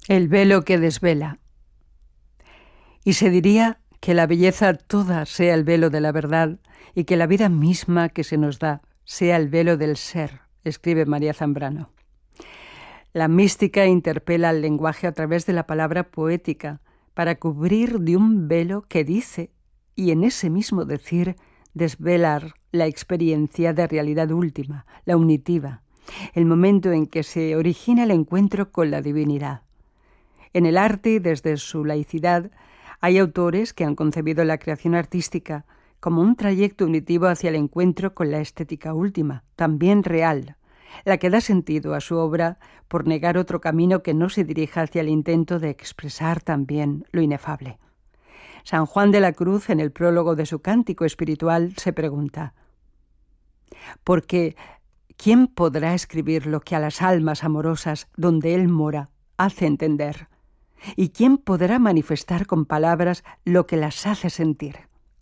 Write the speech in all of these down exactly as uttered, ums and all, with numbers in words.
El velo que desvela. Y se diría que la belleza toda sea el velo de la verdad y que la vida misma que se nos da sea el velo del ser, escribe María Zambrano. La mística interpela al lenguaje a través de la palabra poética para cubrir de un velo que dice, y en ese mismo decir, desvelar la experiencia de realidad última, la unitiva, el momento en que se origina el encuentro con la divinidad. En el arte, desde su laicidad, hay autores que han concebido la creación artística como un trayecto unitivo hacia el encuentro con la estética última, también real, la que da sentido a su obra por negar otro camino que no se dirija hacia el intento de expresar también lo inefable. San Juan de la Cruz, en el prólogo de su cántico espiritual, se pregunta: porque ¿quién podrá escribir lo que a las almas amorosas donde él mora hace entender? ¿Y quién podrá manifestar con palabras lo que las hace sentir?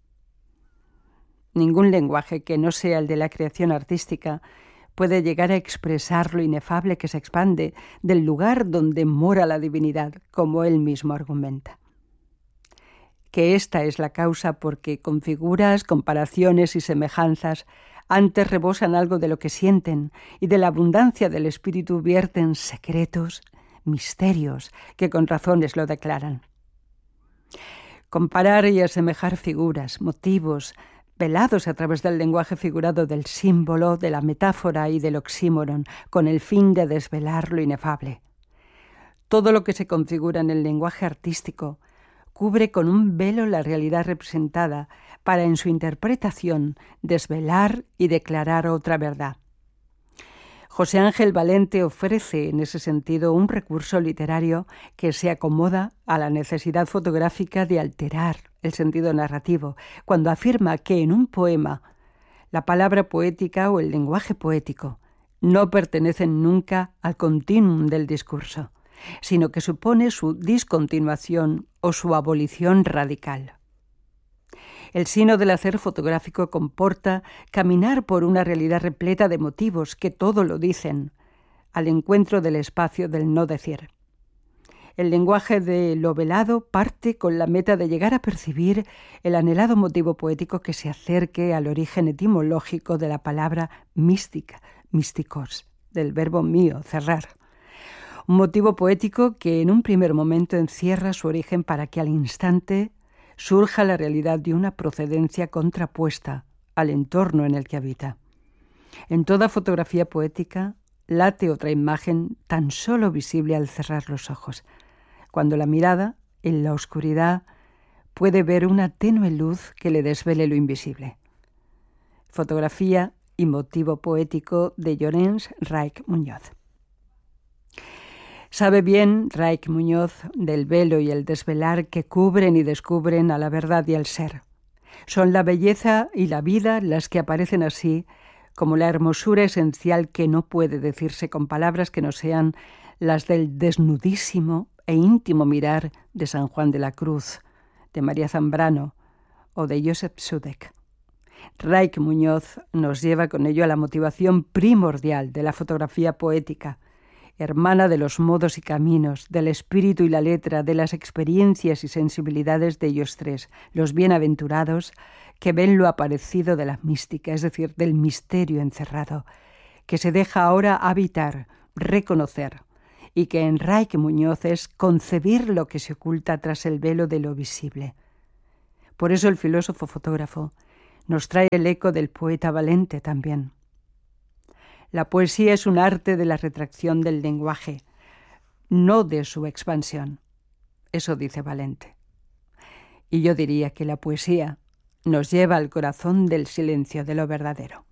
Ningún lenguaje que no sea el de la creación artística puede llegar a expresar lo inefable que se expande del lugar donde mora la divinidad, como él mismo argumenta. Que esta es la causa porque con figuras, comparaciones y semejanzas antes rebosan algo de lo que sienten y de la abundancia del espíritu vierten secretos, misterios que con razones lo declaran. Comparar y asemejar figuras, motivos, velados a través del lenguaje figurado del símbolo, de la metáfora y del oxímoron, con el fin de desvelar lo inefable. Todo lo que se configura en el lenguaje artístico cubre con un velo la realidad representada para en su interpretación desvelar y declarar otra verdad. José Ángel Valente ofrece en ese sentido un recurso literario que se acomoda a la necesidad fotográfica de alterar el sentido narrativo, cuando afirma que en un poema la palabra poética o el lenguaje poético no pertenecen nunca al continuum del discurso, sino que supone su discontinuación o su abolición radical. El sino del hacer fotográfico comporta caminar por una realidad repleta de motivos que todo lo dicen, al encuentro del espacio del no decir. El lenguaje de lo velado parte con la meta de llegar a percibir el anhelado motivo poético que se acerque al origen etimológico de la palabra mística, místicos, del verbo mío, cerrar. Un motivo poético que en un primer momento encierra su origen para que al instante surja la realidad de una procedencia contrapuesta al entorno en el que habita. En toda fotografía poética late otra imagen tan solo visible al cerrar los ojos, cuando la mirada, en la oscuridad, puede ver una tenue luz que le desvele lo invisible. Fotografía y motivo poético de Llorens Reich Muñoz. Sabe bien Reich Muñoz del velo y el desvelar que cubren y descubren a la verdad y al ser. Son la belleza y la vida las que aparecen así como la hermosura esencial que no puede decirse con palabras que no sean las del desnudísimo e íntimo mirar de San Juan de la Cruz, de María Zambrano o de Joseph Sudek. Reich Muñoz nos lleva con ello a la motivación primordial de la fotografía poética, hermana de los modos y caminos, del espíritu y la letra, de las experiencias y sensibilidades de ellos tres, los bienaventurados que ven lo aparecido de la mística, es decir, del misterio encerrado, que se deja ahora habitar, reconocer, y que en Reich Muñoz es concebir lo que se oculta tras el velo de lo visible. Por eso el filósofo fotógrafo nos trae el eco del poeta Valente también. La poesía es un arte de la retracción del lenguaje, no de su expansión. Eso dice Valente. Y yo diría que la poesía nos lleva al corazón del silencio de lo verdadero.